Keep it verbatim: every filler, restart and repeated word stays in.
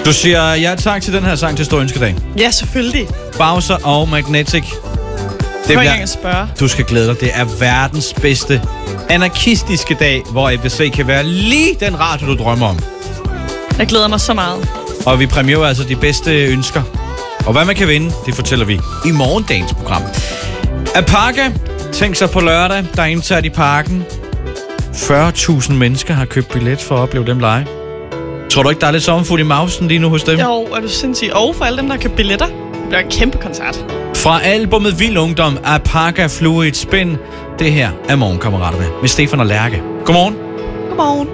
Du siger ja tak til den her sang til Stor Ønskedag. Ja, selvfølgelig. Bowser og Magnetic. Det bliver... ikke at spørge. Du skal glæde dig. Det er verdens bedste anarkistiske dag, hvor A B C kan være lige den radio, du drømmer om. Jeg glæder mig så meget. Og vi præmierer altså de bedste ønsker. Og hvad man kan vinde, det fortæller vi i morgendagens program. Apaka, tænk sig på lørdag, der er indsat i parken. fyrre tusind mennesker har købt billet for at opleve dem live. Tror du ikke, der er lidt sommerfugl i mausen lige nu hos dem? Jo, er du sindssygt. Og for alle dem, der har købt billetter. Det bliver en kæmpe koncert. Fra albumet Vild Ungdom, Apaka Fluid Spin. Det her er Morgenkammeraterne med Stefan og Lærke. Godmorgen. Godmorgen.